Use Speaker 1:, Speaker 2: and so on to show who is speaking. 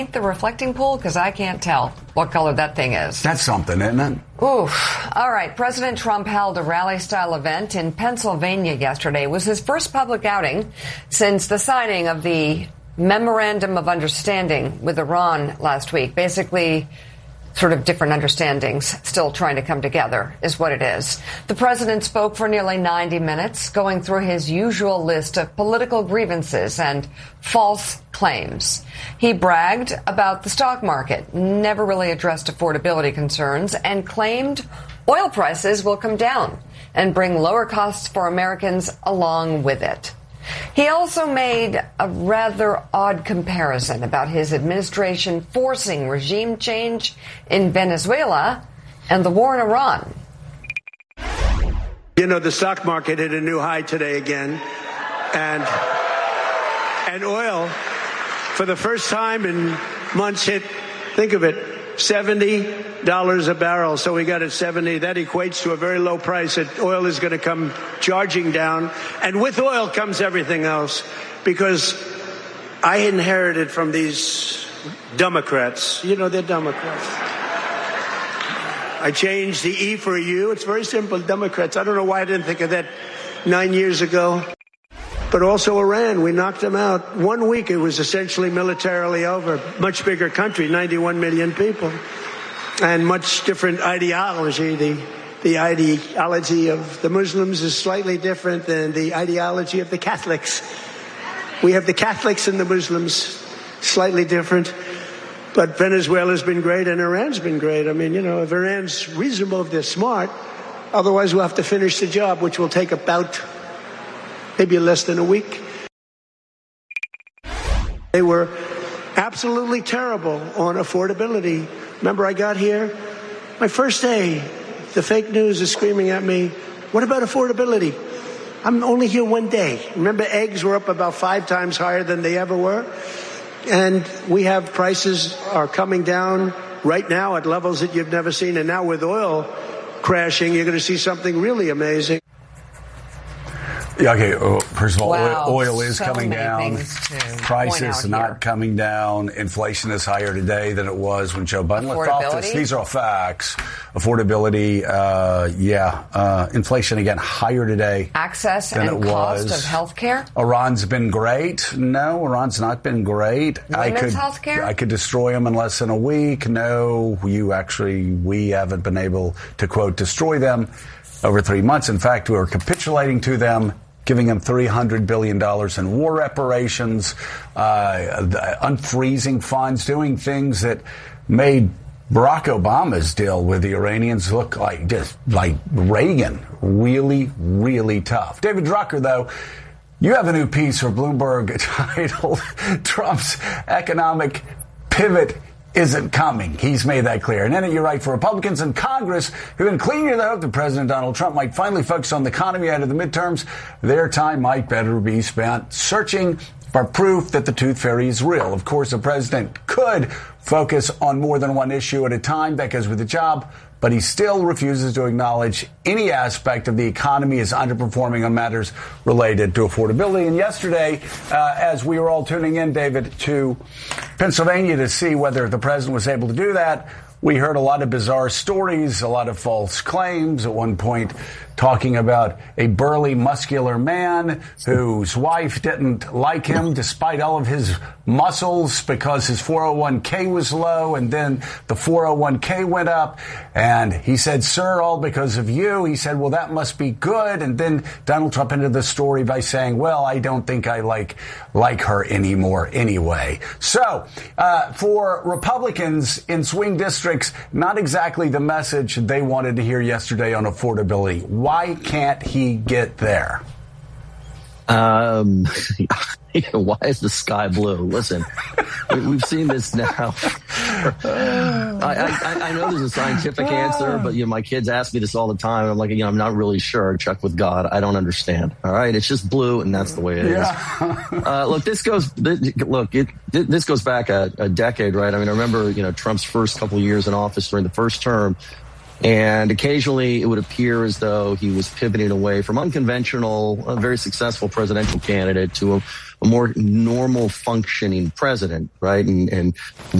Speaker 1: The reflecting pool? Because I can't tell what color that thing is.
Speaker 2: That's something, isn't it?
Speaker 1: Oof. All right. President Trump held a rally-style event in Pennsylvania yesterday. It was his first public outing since the signing of the Memorandum of Understanding with Iran last week. Basically, sort of different understandings still trying to come together is what it is. The president spoke for nearly 90 minutes, going through his usual list of political grievances and false claims. He bragged about the stock market, never really addressed affordability concerns, and claimed oil prices will come down and bring lower costs for Americans along with it. He also made a rather odd comparison about his administration forcing regime change in Venezuela and the war in Iran.
Speaker 3: You know, the stock market hit a new high today again. And oil, for the first time in months, hit, think of it, $70 a barrel. So we got at 70. That equates to a very low price. Oil is going to come charging down. And with oil comes everything else. Because I inherited from these Democrats. You know, they're Democrats. I changed the E for a U. It's very simple, Democrats. I don't know why I didn't think of that 9 years ago. But also Iran, we knocked them out. 1 week, it was essentially militarily over. Much bigger country, 91 million people. And much different ideology. The ideology of the Muslims is slightly different than the ideology of the Catholics. We have the Catholics and the Muslims, slightly different. But Venezuela's been great and Iran's been great. I mean, you know, if Iran's reasonable, if they're smart, otherwise we'll have to finish the job, which will take about maybe less than a week. They were absolutely terrible on affordability. Remember, I got here, my first day, the fake news is screaming at me, what about affordability? I'm only here 1 day. Remember, eggs were up about 5 times higher than they ever were. And we have prices are coming down right now at levels that you've never seen. And now with oil crashing, you're going to see something really amazing.
Speaker 2: Yeah, okay. First of all,
Speaker 1: wow.
Speaker 2: oil is
Speaker 1: so
Speaker 2: coming down. Prices not coming down. Inflation is higher today than it was when Joe Biden left office. These are all facts. Affordability, inflation again higher today.
Speaker 1: Access and cost of health care.
Speaker 2: Iran's been great. No, Iran's not been great.
Speaker 1: Women's health care?
Speaker 2: I could destroy them in less than a week. No, we haven't been able to, quote, destroy them over 3 months. In fact, we were capitulating to them, giving them $300 billion in war reparations, unfreezing funds, doing things that made Barack Obama's deal with the Iranians look like just like Reagan. Really, really tough. David Drucker, though, you have a new piece for Bloomberg titled Trump's Economic Pivot Isn't Coming. He's made that clear. And then you write, for Republicans in Congress who've been clinging to the hope that President Donald Trump might finally focus on the economy out of the midterms, their time might better be spent searching for proof that the tooth fairy is real. Of course, the president could focus on more than one issue at a time. That goes with the job. But he still refuses to acknowledge any aspect of the economy is underperforming on matters related to affordability. And yesterday, as we were all tuning in, David, to Pennsylvania to see whether the president was able to do that, we heard a lot of bizarre stories, a lot of false claims. At one point, talking about a burly, muscular man whose wife didn't like him despite all of his muscles because his 401k was low, and then the 401k went up, and he said, "Sir, all because of you." He said, "Well, that must be good." And then Donald Trump ended the story by saying, "Well, I don't think I like her anymore anyway." So, for Republicans in swing districts, not exactly the message they wanted to hear yesterday on affordability. Why can't he get there?
Speaker 4: Why is the sky blue? Listen, we've seen this now. I know there's a scientific answer, but my kids ask me this all the time. I'm like, I'm not really sure. Check with God. I don't understand. All right, it's just blue, and that's the way it is. Look, this goes back a decade, right? I mean, I remember Trump's first couple of years in office during the first term. And occasionally it would appear as though he was pivoting away from unconventional, a very successful presidential candidate to a a more normal functioning president, right? And